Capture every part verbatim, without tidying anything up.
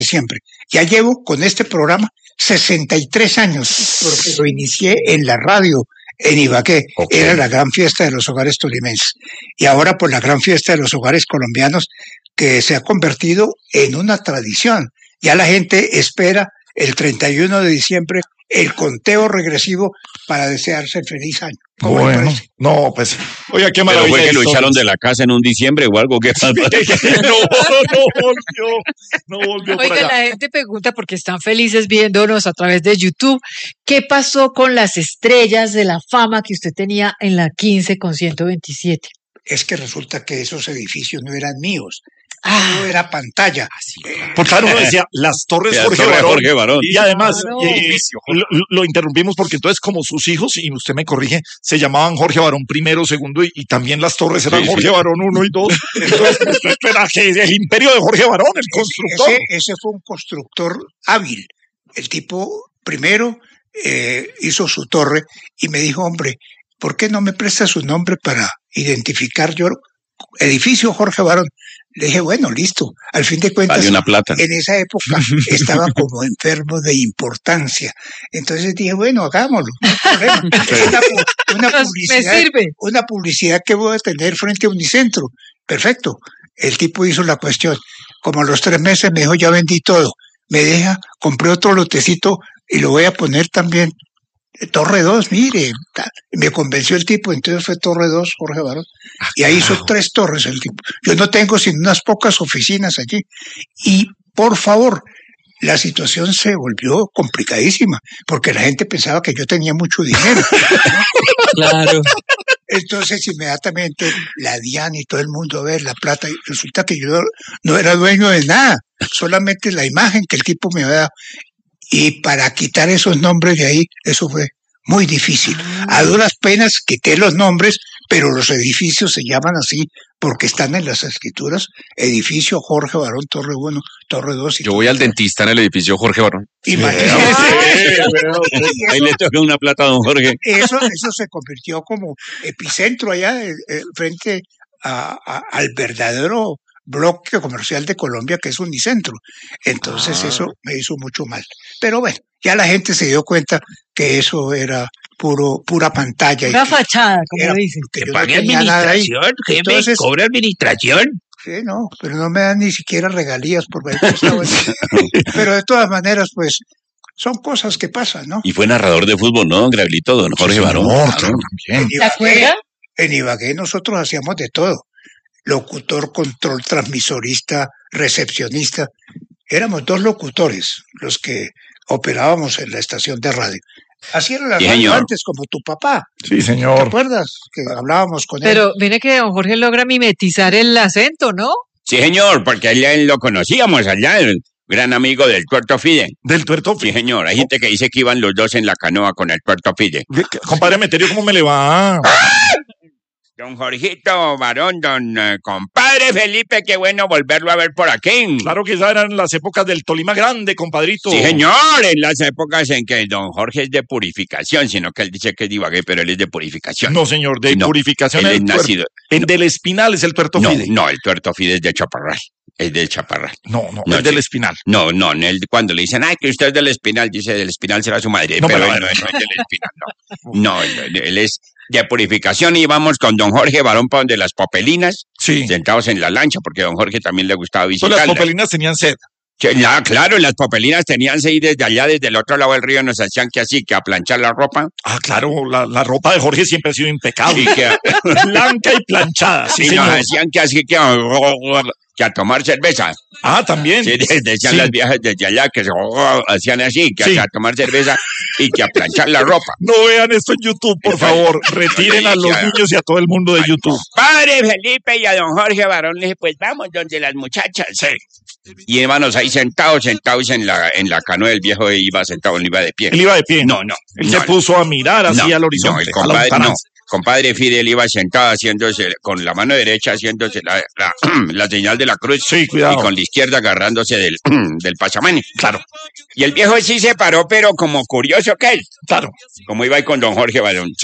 Siempre. Ya llevo con este programa sesenta y tres años, porque lo inicié en la radio, en Ibagué. Okay. Era la gran fiesta de los hogares tolimenses. Y ahora por la gran fiesta de los hogares colombianos, que se ha convertido en una tradición. Ya la gente espera el treinta y uno de diciembre el conteo regresivo para desearse feliz año. Bueno, no, pues, oiga, qué maravilla. Pero fue que lo echaron de la casa en un diciembre o algo que no, no volvió, no volvió. Oiga, por allá. La gente pregunta porque están felices viéndonos a través de YouTube. ¿Qué pasó con las estrellas de la fama que usted tenía en la quince con ciento veintisiete? Es que resulta que esos edificios no eran míos. Ah, no era pantalla. Por claro, uno decía las Torres la Jorge, torre Barón, Jorge Barón. Y además claro. eh, lo, lo interrumpimos porque entonces como sus hijos, y usted me corrige, se llamaban Jorge Barón primero, segundo, y, y también las torres eran sí, Jorge sí. Barón uno y dos. Entonces, espera, que el imperio de Jorge Barón, el constructor. Ese, ese fue un constructor hábil. El tipo primero eh, hizo su torre y me dijo, hombre, ¿por qué no me presta su nombre para identificar yo edificio Jorge Barón? Le dije, bueno, listo. Al fin de cuentas, vale una plata. En esa época estaba como enfermo de importancia. Entonces dije, bueno, hagámoslo, no hay problema. Una, una, publicidad, Me sirve. Una publicidad que voy a tener frente a Unicentro. Perfecto. El tipo hizo la cuestión. Como a los tres meses me dijo, ya vendí todo. Me deja, compré otro lotecito y lo voy a poner también. Torre dos, mire, me convenció el tipo, entonces fue Torre dos, Jorge Barón, ah, y ahí hizo tres torres el tipo. Yo no tengo sino unas pocas oficinas allí, y por favor, la situación se volvió complicadísima, porque la gente pensaba que yo tenía mucho dinero. Claro. Entonces inmediatamente la DIAN y todo el mundo a ver la plata, y resulta que yo no era dueño de nada, solamente la imagen que el tipo me había dado. Y para quitar esos nombres de ahí, eso fue muy difícil. A duras penas quité los nombres, pero los edificios se llaman así porque están en las escrituras. Edificio Jorge Barón, Torre uno, Torre dos. Y Yo voy al dentista en el edificio Jorge Barón. Imagínese. Sí, ahí le toqué una plata a don Jorge. Eso, eso se convirtió como epicentro allá eh, eh, frente a, a, al verdadero bloque comercial de Colombia, que es Unicentro. Entonces ah. eso me hizo mucho mal. Pero bueno, ya la gente se dio cuenta que eso era puro pura pantalla. Una fachada, como dicen. Que yo pague no administración, jefe, Entonces, ¿cobra administración? Sí, no, pero no me dan ni siquiera regalías por ver bueno. Pero de todas maneras, pues, son cosas que pasan, ¿no? Y fue narrador de fútbol, ¿no, don Gravelito? Don Jorge sí, Barón. No, claro, también. ¿Se acuerda? En Ibagué nosotros hacíamos de todo. Locutor, control, transmisorista, recepcionista. Éramos dos locutores los que operábamos en la estación de radio. Así era la sí, radio señor. Antes, como tu papá. Sí, señor. ¿Te acuerdas que hablábamos con Pero él? Pero mire que don Jorge logra mimetizar el acento, ¿no? Sí, señor, porque allá lo conocíamos, allá, el gran amigo del Tuerto Fide. ¿Del Tuerto Fide? Sí, señor. Hay oh. gente que dice que iban los dos en la canoa con el Tuerto Fide. Compadre Meterio, ¿cómo me le va? Don Jorgito Barón, don uh, compadre Felipe, qué bueno volverlo a ver por aquí. Claro que esas eran las épocas del Tolima Grande, compadrito. Sí, señor, en las épocas en que don Jorge es de purificación, sino que él dice que es de Ibagué, pero él es de purificación. No, señor, de no, purificación. Él es es nacido. El no. del Espinal es el Tuerto no, Fide. No, el Tuerto Fide es de Chaparral. Es del Chaparral. No, no, no es del Espinal. No, no, él, cuando le dicen, ay, que usted es del Espinal, dice, del Espinal será su madre, no, pero, pero él no, no es del Espinal, no. No, él, él es de purificación y íbamos con don Jorge Barón para donde las popelinas, sí. sentados en la lancha, porque a don Jorge también le gustaba visitar. Las popelinas tenían sed. Ya, claro, las popelinas tenían sed y desde allá, desde el otro lado del río, nos hacían que así, que a planchar la ropa. Ah, claro, la, la ropa de Jorge siempre ha sido impecable. Sí, que, blanca y planchada. Sí, y señor. Nos hacían que así, que, que a tomar cerveza. Ah, también. Sí, decían sí. las viejas desde allá que oh, hacían así, que sí. a tomar cerveza y que a planchar la ropa. No vean esto en YouTube, por favor. Retiren a los niños y a todo el mundo de YouTube. Padre Felipe y a don Jorge Barón le dije, pues vamos donde las muchachas. Sí. Y hermanos ahí sentados, sentados en la en la canoa, el viejo iba sentado, no iba de pie. ¿Él iba de pie? No, no. Él no, se puso a mirar así no, al horizonte. No, el compadre, no. Compadre Fidel iba sentado haciéndose, con la mano derecha haciéndose la, la, la señal de la cruz. Sí, cuidado. Y con la izquierda agarrándose del, del pasamani. Claro. Y el viejo sí se paró, pero como curioso que él. Claro. Como iba ahí con don Jorge Barón. Sí.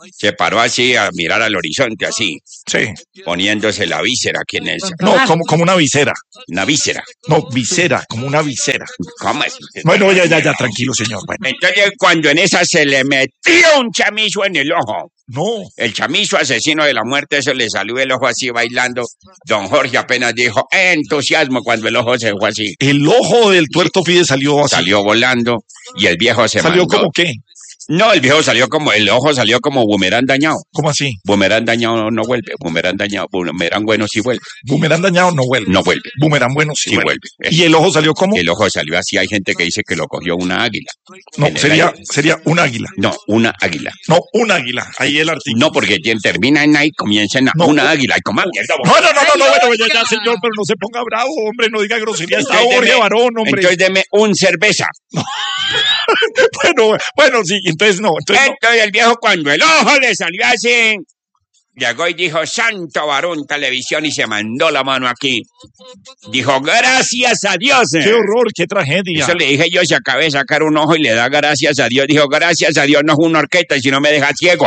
Se paró así a mirar al horizonte, así. Sí. Poniéndose la víscera aquí en el... No, como, como una visera. Una víscera. No, visera, como una visera. ¿Cómo es? Bueno, ya, ya, ya, tranquilo, señor. Bueno. Entonces, cuando en esa se le metió un chamizo en el ojo. No. El chamizo asesino de la muerte, eso le salió el ojo así bailando. Don Jorge apenas dijo entusiasmo cuando el ojo se fue así. El ojo del tuerto Fide salió así. Salió volando y el viejo se ¿Salió mandó. como qué? No, el viejo salió como, el ojo salió como boomerang dañado. ¿Cómo así? Boomerang dañado no vuelve, boomerang dañado, boomerang bueno sí vuelve. Boomerang dañado no vuelve. No vuelve. Boomerang bueno sí, Sí vuelve. vuelve. ¿Y el ojo salió como? El ojo salió así, hay gente que dice que lo cogió una águila. No, En el sería, aire. sería un águila. No, una águila. No, un águila. Ahí el artículo. No, porque quien termina en ahí comienza en No. una águila. Y como mierda, No, no, no, no, no, bueno, ya, ya, señor, pero no se ponga bravo, hombre, no diga grosería. Está Entonces Jorge deme- Barón, hombre. Entonces deme un cerveza. Bueno, bueno, sí, entonces no, entonces no. Entonces el viejo cuando el ojo le salió así, llegó y dijo, Santo Varón Televisión, y se mandó la mano aquí. Dijo, gracias a Dios. Qué horror, qué tragedia. Eso le dije yo, si acabé de sacar un ojo y le da gracias a Dios. Dijo, gracias a Dios, no es una orquesta, y si no me deja ciego.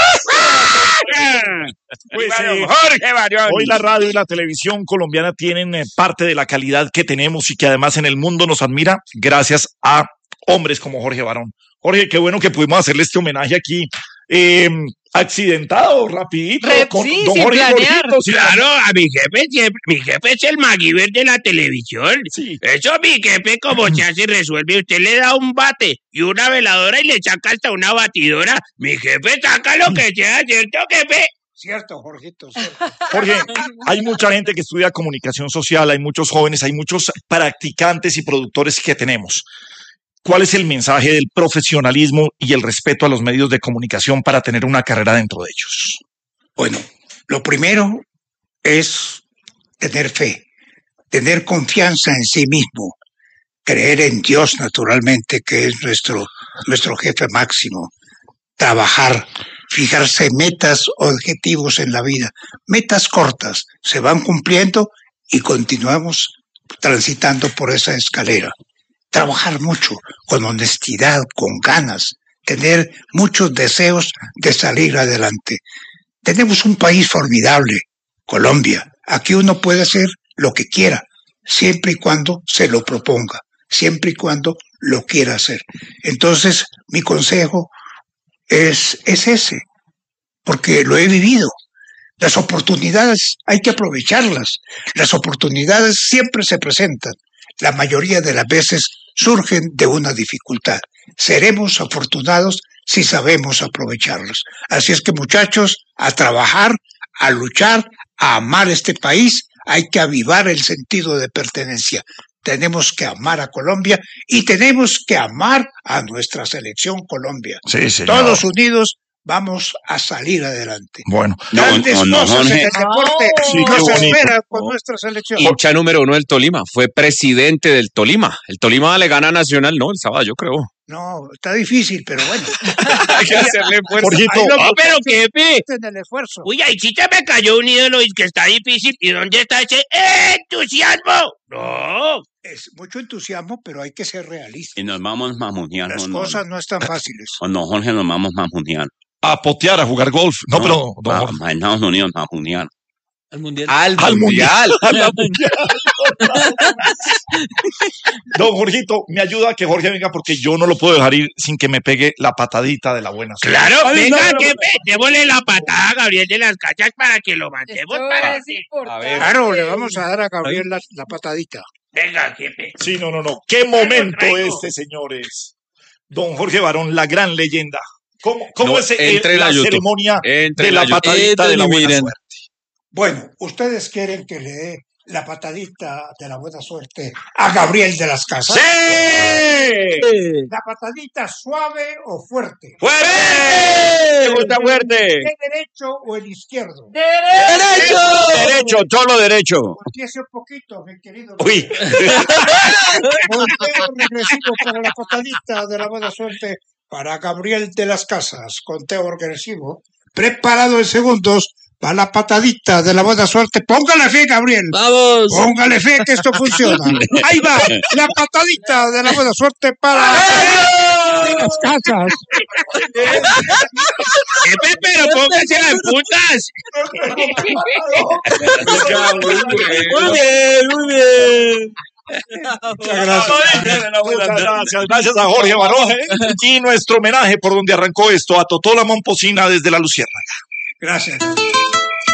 Pues, Hermano eh, Jorge Barón. Hoy la radio y la televisión colombiana tienen eh, parte de la calidad que tenemos y que además en el mundo nos admira gracias a hombres como Jorge Barón. Jorge, qué bueno que pudimos hacerle este homenaje aquí. Eh, accidentado, rapidito, Re- con sí, don sin Jorge planear. Gordito, sin Claro, a mi jefe siempre, mi jefe es el MacGyver de la televisión. Sí. Eso mi jefe como se hace y resuelve. Usted le da un bate y una veladora y le saca hasta una batidora. Mi jefe saca lo que sea, ¿cierto, jefe? Cierto, Jorgito, cierto. Jorge, hay mucha gente que estudia comunicación social, hay muchos jóvenes, hay muchos practicantes y productores que tenemos. ¿Cuál es el mensaje del profesionalismo y el respeto a los medios de comunicación para tener una carrera dentro de ellos? Bueno, lo primero es tener fe, tener confianza en sí mismo, creer en Dios naturalmente, que es nuestro, nuestro jefe máximo, trabajar, fijarse metas, objetivos en la vida, metas cortas, se van cumpliendo y continuamos transitando por esa escalera. Trabajar mucho, con honestidad, con ganas, tener muchos deseos de salir adelante. Tenemos un país formidable, Colombia. Aquí uno puede hacer lo que quiera, siempre y cuando se lo proponga, siempre y cuando lo quiera hacer. Entonces, mi consejo es, es ese, porque lo he vivido. Las oportunidades hay que aprovecharlas. Las oportunidades siempre se presentan. La mayoría de las veces surgen de una dificultad. Seremos afortunados si sabemos aprovecharlos. Así es que, muchachos, a trabajar, a luchar, a amar este país, hay que avivar el sentido de pertenencia. Tenemos que amar a Colombia y tenemos que amar a nuestra selección Colombia. Sí, señor. Todos unidos vamos a salir adelante. Bueno, No, Grandes no, no, cosas en Jorge. el deporte Sí, nos qué bonito. esperan con nuestra selección. Hincha número uno del Tolima, fue presidente del Tolima. El Tolima le gana a Nacional, ¿no? El sábado, yo creo. No, está difícil, pero bueno, Hay que hacerle fuerza. Jorgito, ahí lo No, pero jefe. en el esfuerzo. Uy, ahí sí se me cayó un ídolo y que está difícil. ¿Y dónde está ese entusiasmo? No. Es mucho entusiasmo, pero hay que ser realistas. Y nos vamos mamuneando. Las no, cosas no están fáciles. O no, Jorge, nos vamos mamuneando. a potear, a jugar golf. No, pero don Jorge. En Estados Unidos, mamuneando. Al mundial. Al, Al mundial. A la mundial. Don Jorgito, me ayuda a que Jorge venga porque yo no lo puedo dejar ir sin que me pegue la patadita de la buena suerte. Claro, Ay, venga, no, no, que no. démosle la patada a Gabriel de las Cachas para que lo mandemos Esto para es ti. importante. Claro, le vamos a dar a Gabriel la, la patadita. Venga, jefe. Sí, no, no, no. ¿Qué momento traigo. este, señores? Don Jorge Barón, la gran leyenda. ¿Cómo, cómo No, es el- entren la a YouTube. ceremonia Entren de la a YouTube. patadita de la Entren y buena miren. suerte? Bueno, ustedes quieren que le dé la patadita de la buena suerte a Gabriel de las Casas. ¡Sí! ¿La patadita suave o fuerte? ¡Fuerte! ¡Me gusta fuerte! ¿El derecho o el izquierdo? ¡Derecho! Derecho, solo derecho. Volteese un poquito, mi querido. Uy. Conteo regresivo para la patadita de la buena suerte para Gabriel de las Casas. Conteo regresivo. Preparado en segundos para la patadita de la buena suerte. Póngale fe, Gabriel. ¡Vamos! Póngale fe que esto funciona. Ahí va, la patadita de la buena suerte para... las casas. Jefe, pero póngase las putas. Muy bien, muy bien. Muchas gracias. Muchas gracias. Gracias a Jorge Barón. Y nuestro homenaje por donde arrancó esto a Totó la Momposina desde la Luciérnaga. Gracias.